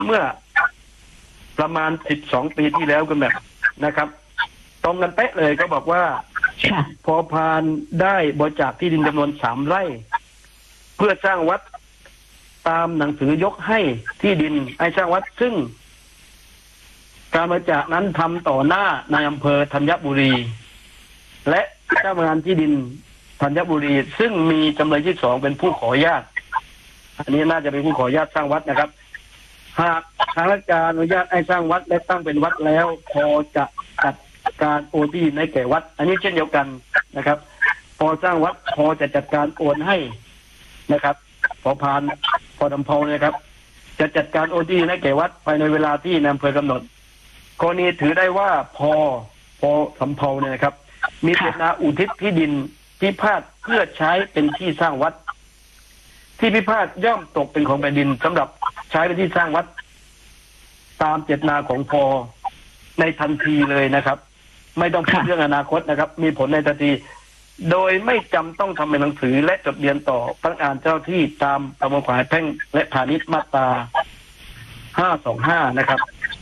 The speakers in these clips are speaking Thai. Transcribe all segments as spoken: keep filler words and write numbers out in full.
เมื่อประมาณสิบสองปีที่แล้วกันแบบนะครับตรงกันเป๊ะเลยก็บอกว่าพอพานได้บริจาคที่ดินจำนวนสามไร่เพื่อสร้างวัดตามหนังสือยกให้ที่ดินให้สร้างวัดซึ่งการบริจาคนั้นทำต่อหน้านายอำเภอธัญบุรีและเจ้าพนักงานที่ดินธัญบุรีซึ่งมีจำเลยที่สองเป็นผู้ขออนุญาตอันนี้น่าจะเป็นผู้ขออนุญาตสร้างวัดนะครับหากทางราชการอนุญาตให้สร้างวัดและตั้งเป็นวัดแล้วพอจะจัดการโอนที่ดินให้แก่วัดอันนี้เช่นเดียวกันนะครับพอสร้างวัดพอจะจัดการโอนให้นะครับพอผ่านพอดำเพานะครับจะจัดการโอนที่ดินให้แก่วัดภายในเวลาที่นายอำเภอกำหนดกรณีถือได้ว่าพอพอสำเพาเนี่ยนะครับมีเจตนาอุทิศที่ดินพิพาทเพื่อใช้เป็นที่สร้างวัดที่พิพาทย่อมตกเป็นของแผ่นดินสำหรับใช้เป็นที่สร้างวัดตามเจตนาของพอในทันทีเลยนะครับไม่ต้องพูดเรื่องอนาคตนะครับมีผลในทันทีโดยไม่จำต้องทำเป็นหนังสือและจดทะเบียนต่อพนักงานเจ้าที่ตามประมวลกฎหมายแพ่งและพาณิชย์มาตราห้าสองห้านะครับ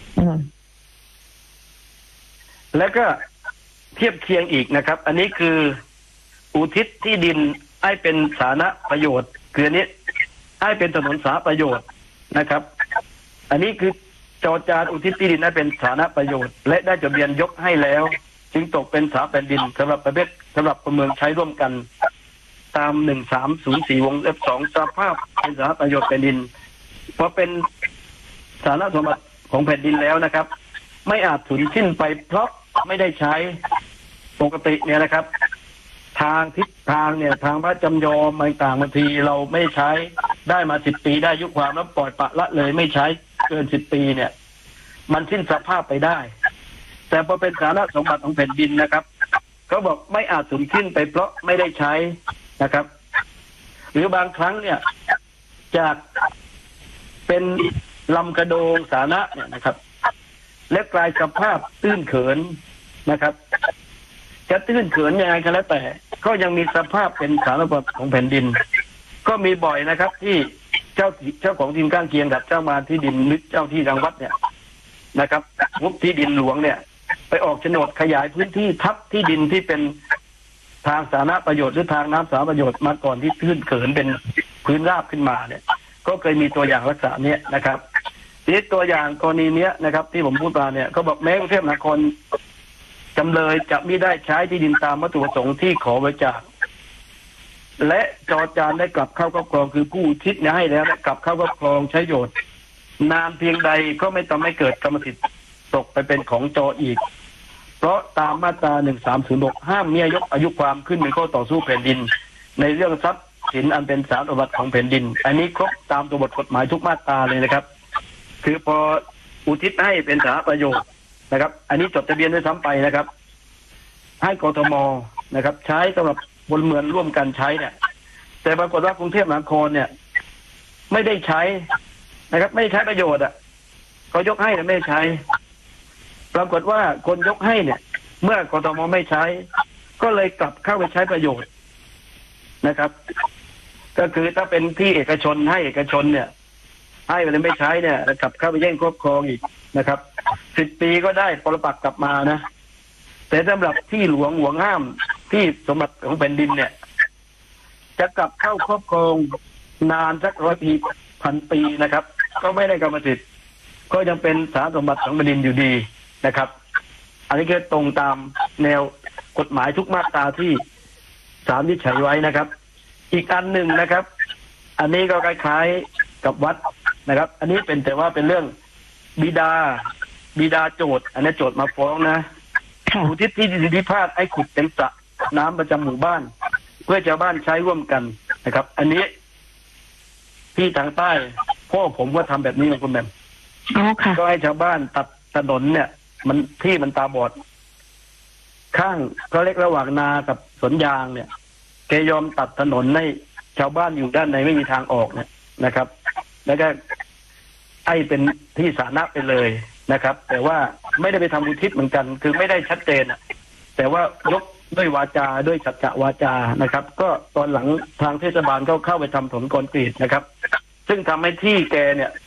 แล้วก็เทียบเคียงอีกนะครับอันนี้คืออุทิศที่ดินให้เป็นสาธารณประโยชน์คืออันนี้ให้เป็นถนนสาธารณประโยชน์นะครับอันนี้คือจอจานอุทิศที่ดินให้เป็นสาธารณประโยชน์และได้จดทะเบียนยกให้แล้วจึงตกเป็นสาแผ่นดินสำหรับประเภทสำหรับประเมืองใช้ร่วมกันตามหนึ่งสามศูนย์สี่วงเล็บสองสภาพเป็นสาธารณประโยชน์แผ่นดินเพราะเป็นสาธารณสมบัติของแผ่นดินแล้วนะครับไม่อาจสูญสิ้นไปเพราะไม่ได้ใช้ปกติเนี่ยนะครับทางทิศทางเนี่ยทางพระจำยอมต่างๆบางทีเราไม่ใช้ได้มาสิบปีได้ยุคความแล้วปล่อยปละละเลยไม่ใช้เกินสิบปีเนี่ยมันสิ้นสภาพไปได้แต่พอเป็นสาธารณสมบัติของแผ่นดินนะครับเขาบอกไม่อาจสูญสิ้นไปเพราะไม่ได้ใช้นะครับหรือบางครั้งเนี่ยจากเป็นลำกระโดงสาธารณะเนี่ยนะครับและกลายสภาพตื้นเขินนะครับจะตื้นเขินยังไงก็แล้วแต่ก็ยังมีสภาพเป็นสาธารณสมบัติของแผ่นดินก็มีบ่อยนะครับที่เจ้าเจ้าของดินข้างเคียงกับเจ้ามาที่ดินนึกเจ้าที่รังวัดเนี่ยนะครับงบที่ดินหลวงเนี่ยไปออกโฉนดขยายพื้นที่ทับที่ดินที่เป็นทางสาธารณประโยชน์หรือทางน้ำสาธารณประโยชน์มาก่อนที่ตื้นเขินเป็นพื้นราบขึ้นมาเนี่ยก็เคยมีตัวอย่างลักษณะนี้นะครับทีนี้ตัวอย่างกรณีนี้นะครับที่ผมพูดมาเนี่ยก็บอกแม้กรุงเทพมหานครจำเลยจะไม่ได้ใช้ที่ดินตามวัตถุประสงค์ที่ขอบริจาคและจอจานได้กลับเข้าครอบครองคือผู้อุทิศเนี่ยให้แล้วกลับเข้าครอบครองใช้ประโยชน์นานเพียงใดก็ไม่ทำให้เกิดกรรมสิทธิ์ตกไปเป็นของจออีกเพราะตามมาตราหนึ่งสามศูนย์หกห้ามเมียยกอายุความขึ้นเป็นข้อต่อสู้แผ่นดินในเรื่องทรัพย์สินอันเป็นสาธารณสมบัติของแผ่นดินอันนี้ครบตามตัวบทกฎหมายทุกมาตราเลยนะครับคือพออุทิศให้เป็นสาธารณประโยชน์นะครับอันนี้จดทะเบียนด้วยซ้ำไปนะครับให้กทมนะครับใช้สำหรับพลเมืองร่วมกันใช้เนี่ยแต่ปรากฏว่ากรุงเทพมหานครเนี่ยไม่ได้ใช้นะครับไม่ได้ใช้ประโยชน์อ่ะเขายกให้แต่ไม่ได้ใช้ปรากฏว่าคนยกให้เนี่ยเมื่อกทมไม่ใช้ก็เลยกลับเข้าไปใช้ประโยชน์นะครับก็คือถ้าเป็นที่เอกชนให้เอกชนเนี่ยให้ไปเลยไม่ใช้เนี่ยกลับเข้าไปแย่งครอบครองอีกนะครับสิบปีก็ได้ปรปักษ์กลับมานะแต่สำหรับที่หลวงหวงห้ามที่สมบัติของแผ่นดินเนี่ยจะกลับเข้าครอบครองนานสักร้อยปีพันปีนะครับก็ไม่ได้กรรมสิทธิ์ก็ยังเป็นสาธารณสมบัติของแผ่นดินอยู่ดีนะครับอันนี้คือตรงตามแนวกฎหมายทุกมาตราที่ศาลวินิจฉัยไว้นะครับอีกอันหนึ่งนะครับอันนี้ก็คล้ายๆกับวัดนะครับอันนี้เป็นแต่ว่าเป็นเรื่องบิดาบิดาโจทย์อันนี้โจทย์มาฟ้องนะอุทิศที่ดินพิพาทให้ขุดเป็นสระน้ำประจำหมู่บ้านเพื่อชาวบ้านใช้ร่วมกันนะครับอันนี้ที่ทางใต้พ่อผมก็ทำแบบนี้นะคุณแม่ก็ให้ชาวบ้านตัดถนนเนี่ยมันที่มันตาบอดข้างก็เล็กระหว่างนากับสวนยางเนี่ยแกยอมตัดถนนให้ชาวบ้านอยู่ด้านในไม่มีทางออกเนี่ยนะครับแล้วก็ไอ้เป็นที่สาธารณะไปเลยนะครับแต่ว่าไม่ได้ไปทำอุทิศเหมือนกันคือไม่ได้ชัดเจนแต่ว่ายกด้วยวาจาด้วยสัจจะวาจานะครับก็ตอนหลังทางเทศบาลก็เข้าไปทำถนนคอนกรีตนะครับซึ่งทำให้ที่แกเนี่ย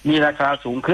มีราคาสูงขึ้น